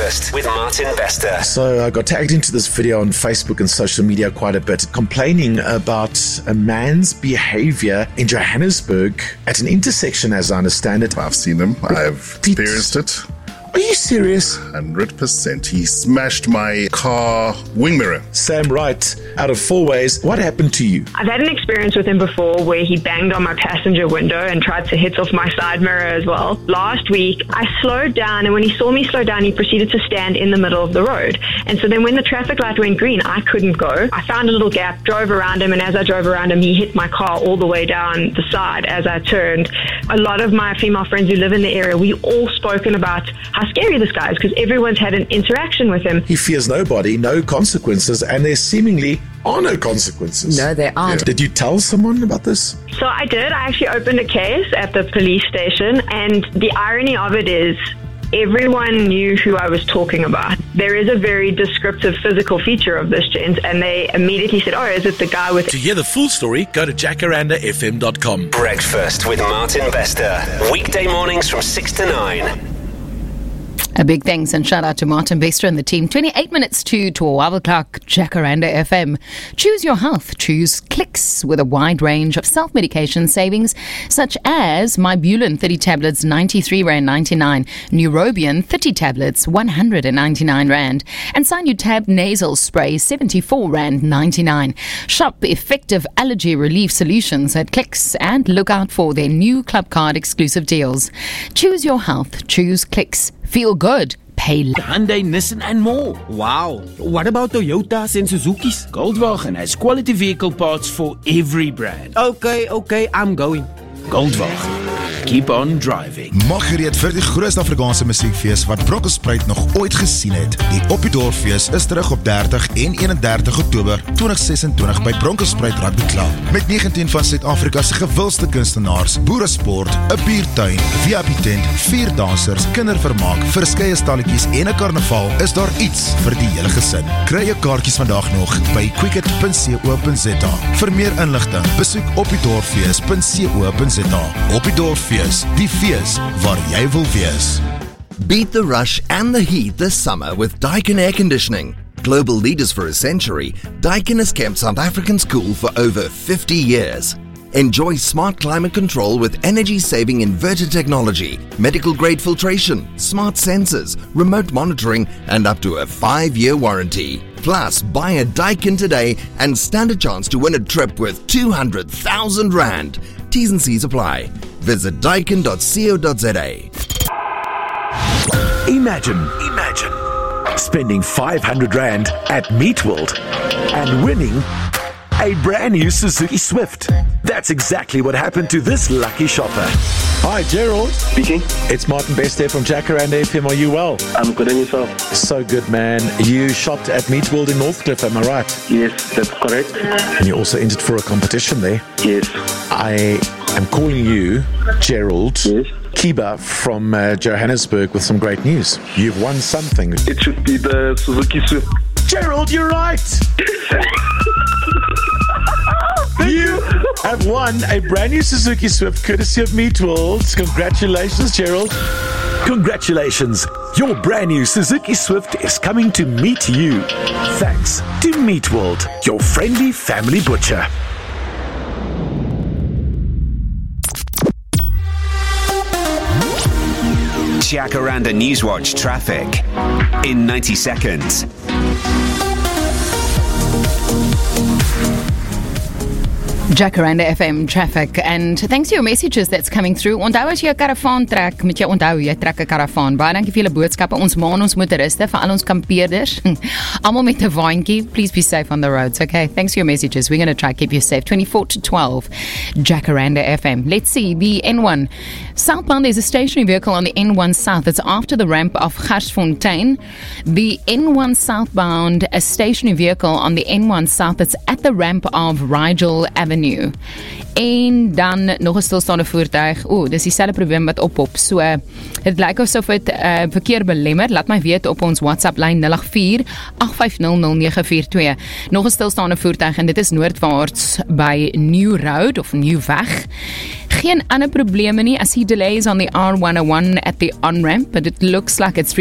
Breakfast with Martin Bester. So I got tagged into this video on Facebook and social media quite a bit, complaining about a man's behavior in Johannesburg at an intersection, as I understand it. I've seen him. I've experienced it. Are you serious? 100%. He smashed my car wing mirror. Sam Wright, out of 4 ways, what happened to you? I've had an experience with him before where he banged on my passenger window and tried to hit off my side mirror as well. Last week, I slowed down, and when he saw me slow down, he proceeded to stand in the middle of the road. And so then when the traffic light went green, I couldn't go. I found a little gap, drove around him, and as I drove around him, he hit my car all the way down the side as I turned. A lot of my female friends who live in the area, we all spoken about how scary this guy is because everyone's had an interaction with him. He fears nobody, no consequences, and there seemingly are no consequences. No, there aren't. Yeah. Did you tell someone about this? So I did. I actually opened a case at the police station, and the irony of it is everyone knew who I was talking about. There is a very descriptive physical feature of this gent, and they immediately said, oh, is it the guy with... To hear the full story, go to jacarandafm.com. Breakfast with Martin Bester. Weekday mornings from 6 to 9. A big thanks and shout out to Martin Bester and the team. 28 minutes to 12 o'clock, Jacaranda FM. Choose your health. Choose Clicks with a wide range of self-medication savings, such as Mybulin 30 tablets, 93 Rand 99. Neurobion 30 tablets, 199 Rand. And Sinutab nasal spray, 74 Rand 99. Shop effective allergy relief solutions at Clicks and look out for their new Club Card exclusive deals. Choose your health. Choose Clicks. Feel good. Pay Hyundai, Nissan and more. Wow. What about Toyotas and Suzuki's? Goldwagen has quality vehicle parts for every brand. Okay, I'm going. Goldwagen. Keep on driving. Maak gereed vir die grootste Afrikaanse musiekfees wat Bronkhorstspruit nog ooit gesien het. Die Op die Dorffees is terug op 30 en 31 Oktober 2026 by Bronkhorstspruit Rugby Club. Met 19 van Suid-Afrika's gewildste kunstenaars, boeresport, 'n biertuin, VIP-tent, 4 dansers, kindervermaak, verskeie stalletjies en 'n karnaval, is daar iets vir die hele gesin. Kry jou kaartjies vandag nog by quicket.co.za. Vir meer inligting, besoek opdiedorffees.co.za. Op die Dorffees, die fees waar jy wil wees. Beat the rush and the heat this summer with Daikin Air Conditioning. Global leaders for a century, Daikin has kept South Africans cool for over 50 years. Enjoy smart climate control with energy-saving inverter technology, medical-grade filtration, smart sensors, remote monitoring, and up to a 5-year warranty. Plus, buy a Daikin today and stand a chance to win a trip worth 200,000 Rand. T's and C's apply. Visit daikin.co.za. Imagine spending 500 Rand at Meatworld and winning a brand new Suzuki Swift. That's exactly what happened to this lucky shopper. Hi, Gerald. Speaking. It's Martin Bester from Jacaranda FM. Are you well? I'm good, and yourself? So good, man. You shopped at Meatworld in Northcliffe, am I right? Yes, that's correct. And you also entered for a competition there. Yes. I am calling you, Gerald. Yes. Kiba from Johannesburg with some great news. You've won something. It should be the Suzuki Swift. Gerald, you're right. You have won a brand new Suzuki Swift courtesy of Meatworld. Congratulations, Gerald. Congratulations. Your brand new Suzuki Swift is coming to meet you. Thanks to Meatworld, your friendly family butcher. Jacaranda Newswatch traffic in 90 seconds. Jacaranda FM traffic, and thanks to your messages that's coming through. Onthou as jy 'n karavaan trek, moet jy onthou jy trek 'n karavaan. Baie dankie vir julle boodskappe. Ons maan ons motoriste, vir al ons kampeerders, almal met 'n waantjie. Please be safe on the roads, okay? Thanks for your messages. We're going to try to keep you safe. 24 to 12, Jacaranda FM. Let's see, the N1 southbound, there's a stationary vehicle on the N1 south. It's after the ramp of Garsfontein. The N1 southbound, a stationary vehicle on the N1 south. It's at the ramp of Rigel Avenue. En dan nog 'n stilstaande voertuig. Dis dieselfde probleem wat oppop. So, dit lyk asof dit verkeer belemmer. Laat my weet op ons WhatsApp lyn 084-8500942. Nog 'n stilstaande voertuig en dit is noordwaarts by New Road of Nieuwweg. Geen ander probleme nie. I see delays on the R101 at the on-ramp, but it looks like it's